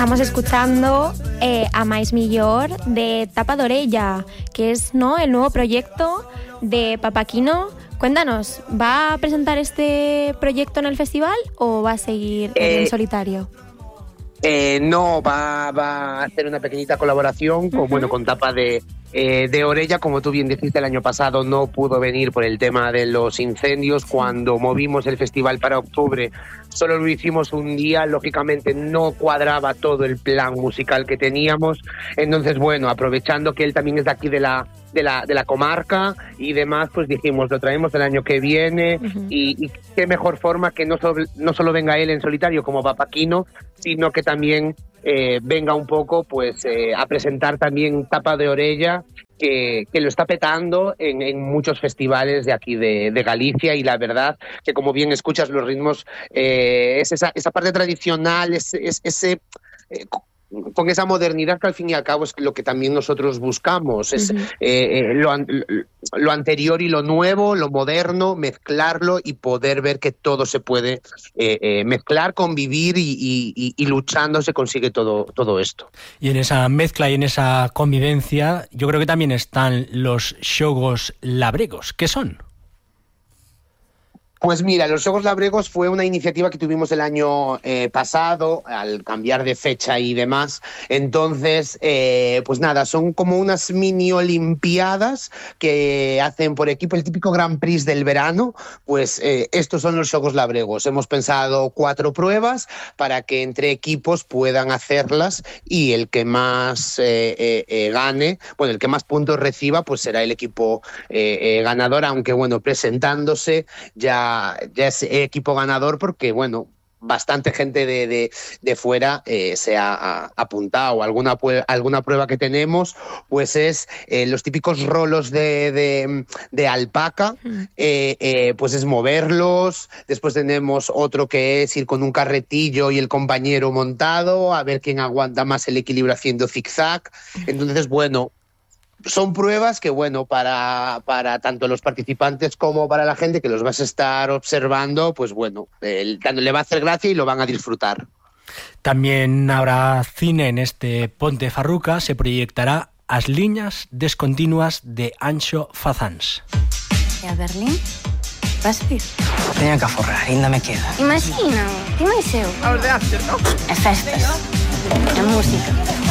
estamos escuchando a Máis Millor de Tapa de Orella, que es, ¿no?, el nuevo proyecto de Papaquino. Cuéntanos, ¿va a presentar este proyecto en el festival o va a seguir en solitario? No, va a hacer una pequeñita colaboración con Tapa de Orella. Como tú bien dijiste, el año pasado no pudo venir por el tema de los incendios. Cuando movimos el festival para octubre, solo lo hicimos un día. Lógicamente no cuadraba todo el plan musical que teníamos. Entonces, bueno, aprovechando que él también es de aquí de la comarca y demás, pues dijimos, lo traemos el año que viene. Y qué mejor forma que no solo venga él en solitario como Papaquino, sino que también venga un poco pues a presentar también Tapa de Orella, que lo está petando en muchos festivales de aquí de Galicia. Y la verdad que, como bien escuchas, los ritmos, es esa parte tradicional, ese con esa modernidad que al fin y al cabo es lo que también nosotros buscamos, es lo anterior y lo nuevo, lo moderno, mezclarlo y poder ver que todo se puede mezclar, convivir y luchando se consigue todo esto. Y en esa mezcla y en esa convivencia yo creo que también están los xogos labregos. ¿Qué son? Pues mira, los Xogos Labregos fue una iniciativa que tuvimos el año pasado, al cambiar de fecha y demás. Entonces, pues nada, son como unas mini olimpiadas que hacen por equipo, el típico Grand Prix del verano. Pues estos son los Xogos Labregos. Hemos pensado 4 pruebas para que entre equipos puedan hacerlas, y el que más gane, bueno, el que más puntos reciba, pues será el equipo ganador, aunque bueno, presentándose ya es equipo ganador, porque bueno, bastante gente de fuera se ha apuntado. Alguna prueba que tenemos pues es los típicos rolos de alpaca, pues es moverlos. Después tenemos otro que es ir con un carretillo y el compañero montado, a ver quién aguanta más el equilibrio haciendo zigzag. Entonces, bueno, son pruebas que, bueno, para tanto los participantes como para la gente que los vas a estar observando, pues bueno, le va a hacer gracia y lo van a disfrutar. También habrá cine en este Ponte Farruca. Se proyectará As liñas descontinuas de Anxo Fazans. E a Berlín? Vas vir? Teña que aforrar, ainda me queda. Imagina, ti máis eu. Aos de Amsterdam. E festas. E música.